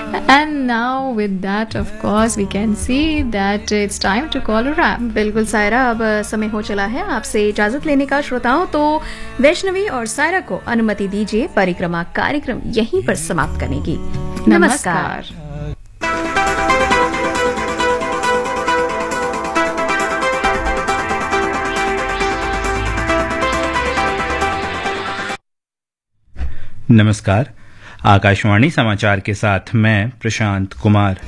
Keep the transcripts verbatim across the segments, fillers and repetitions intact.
And now with that of course we can see that it's time to call a wrap. बिल्कुल सायरा, अब समय हो चला है आपसे इजाजत लेने का। श्रोताओं, तो वैष्णवी और सायरा को अनुमति दीजिए परिक्रमा कार्यक्रम यहीं पर समाप्त करने की। नमस्कार, नमस्कार। नमस्कार। आकाशवाणी समाचार के साथ मैं प्रशांत कुमार।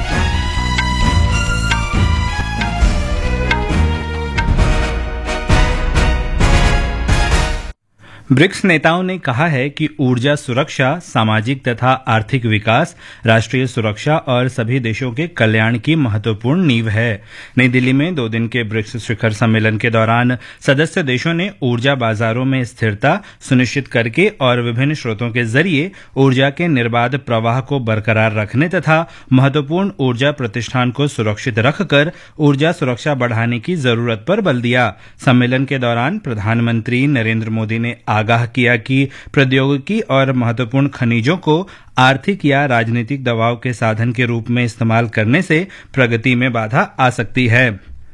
ब्रिक्स नेताओं ने कहा है कि ऊर्जा सुरक्षा, सामाजिक तथा आर्थिक विकास, राष्ट्रीय सुरक्षा और सभी देशों के कल्याण की महत्वपूर्ण नींव है। नई दिल्ली में दो दिन के ब्रिक्स शिखर सम्मेलन के दौरान सदस्य देशों ने ऊर्जा बाजारों में स्थिरता सुनिश्चित करके और विभिन्न स्रोतों के जरिए ऊर्जा के निर्बाध प्रवाह को बरकरार रखने तथा महत्वपूर्ण ऊर्जा प्रतिष्ठान को सुरक्षित रखकर ऊर्जा सुरक्षा बढ़ाने की जरूरत पर बल दिया। सम्मेलन के दौरान प्रधानमंत्री नरेंद्र मोदी ने आगाह किया कि प्रौद्योगिकी और महत्वपूर्ण खनिजों को आर्थिक या राजनीतिक दबाव के साधन के रूप में इस्तेमाल करने से प्रगति में बाधा आ सकती है।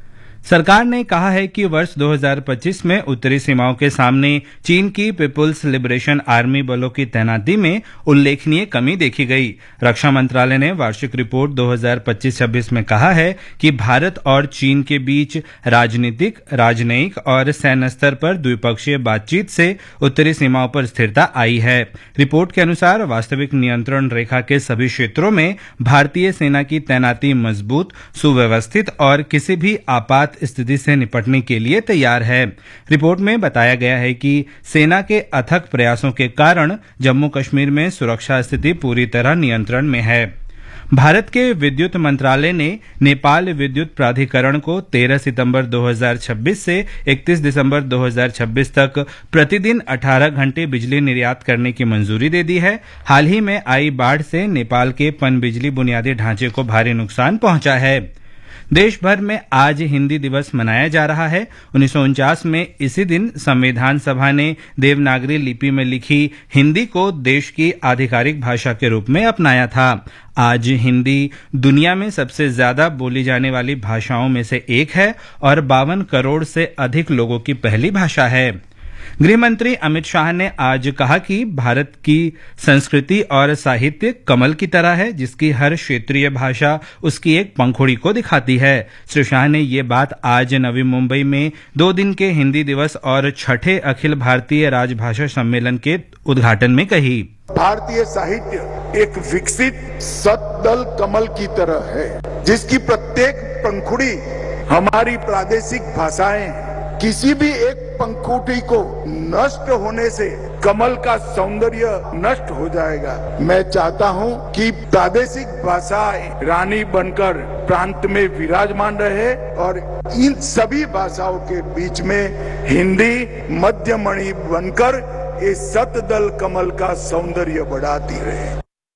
सरकार ने कहा है कि वर्ष दो हज़ार पच्चीस में उत्तरी सीमाओं के सामने चीन की पीपुल्स लिबरेशन आर्मी बलों की तैनाती में उल्लेखनीय कमी देखी गई। रक्षा मंत्रालय ने वार्षिक रिपोर्ट दो हज़ार पच्चीस छब्बीस में कहा है कि भारत और चीन के बीच राजनीतिक, राजनयिक और सैन्य स्तर पर द्विपक्षीय बातचीत से उत्तरी सीमाओं पर स्थिरता आई है। रिपोर्ट के अनुसार वास्तविक नियंत्रण रेखा के सभी क्षेत्रों में भारतीय सेना की तैनाती मजबूत, सुव्यवस्थित और किसी भी आपात स्थिति से निपटने के लिए तैयार है। रिपोर्ट में बताया गया है कि सेना के अथक प्रयासों के कारण जम्मू कश्मीर में सुरक्षा स्थिति पूरी तरह नियंत्रण में है। भारत के विद्युत मंत्रालय ने नेपाल विद्युत प्राधिकरण को तेरह सितंबर दो हज़ार छब्बीस से इकतीस दिसंबर दो हज़ार छब्बीस तक प्रतिदिन अठारह घंटे बिजली निर्यात करने की मंजूरी दे दी है। हाल ही में आई बाढ़ से नेपाल के पनबिजली बुनियादी ढांचे को भारी नुकसान पहुंचा है। देश भर में आज हिंदी दिवस मनाया जा रहा है। उन्नीस सौ उनचास में इसी दिन संविधान सभा ने देवनागरी लिपि में लिखी हिंदी को देश की आधिकारिक भाषा के रूप में अपनाया था। आज हिंदी दुनिया में सबसे ज्यादा बोली जाने वाली भाषाओं में से एक है और बावन करोड़ से अधिक लोगों की पहली भाषा है। गृह मंत्री अमित शाह ने आज कहा कि भारत की संस्कृति और साहित्य कमल की तरह है, जिसकी हर क्षेत्रीय भाषा उसकी एक पंखुड़ी को दिखाती है। श्री शाह ने ये बात आज नवी मुंबई में दो दिन के हिंदी दिवस और छठे अखिल भारतीय राजभाषा सम्मेलन के उद्घाटन में कही। भारतीय साहित्य एक विकसित सतदल कमल की तरह है, जिसकी प्रत्येक पंखुड़ी हमारी प्रादेशिक भाषाएं हैं। किसी भी एक पंखुड़ी को नष्ट होने से कमल का सौंदर्य नष्ट हो जाएगा। मैं चाहता हूं कि प्रादेशिक भाषाएं रानी बनकर प्रांत में विराजमान रहे और इन सभी भाषाओं के बीच में हिंदी मध्यमणि बनकर इस सतदल कमल का सौंदर्य बढ़ाती रहे।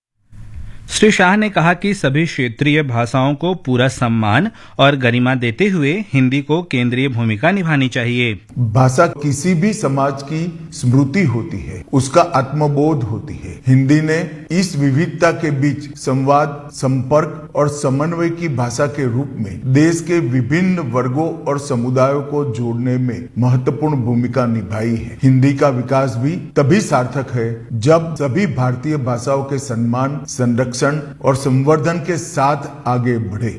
श्री शाह ने कहा कि सभी क्षेत्रीय भाषाओं को पूरा सम्मान और गरिमा देते हुए हिंदी को केंद्रीय भूमिका निभानी चाहिए। भाषा किसी भी समाज की स्मृति होती है, उसका आत्मबोध होती है। हिंदी ने इस विविधता के बीच संवाद, संपर्क और समन्वय की भाषा के रूप में देश के विभिन्न वर्गों और समुदायों को जोड़ने में महत्वपूर्ण भूमिका निभाई है। हिंदी का विकास भी तभी सार्थक है जब सभी भारतीय भाषाओं के सम्मान, संरक्षण और संवर्धन के साथ आगे बढ़े।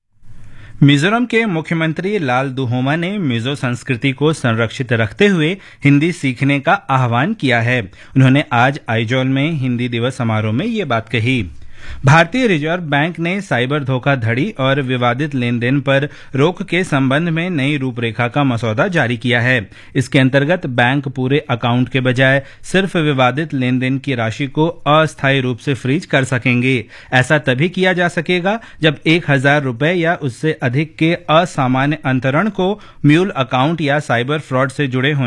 मिजोरम के मुख्यमंत्री लाल दुहोमा ने मिजो संस्कृति को संरक्षित रखते हुए हिंदी सीखने का आह्वान किया है। उन्होंने आज आइजोल में हिंदी दिवस समारोह में ये बात कही। भारतीय रिजर्व बैंक ने साइबर धोखाधड़ी और विवादित लेन देन पर रोक के संबंध में नई रूपरेखा का मसौदा जारी किया है। इसके अंतर्गत बैंक पूरे अकाउंट के बजाय सिर्फ विवादित लेन देन की राशि को अस्थायी रूप से फ्रीज कर सकेंगे। ऐसा तभी किया जा सकेगा जब एक हजार रुपए या उससे अधिक के असामान्य अंतरण को म्यूल अकाउंट या साइबर फ्रॉड से जुड़े होने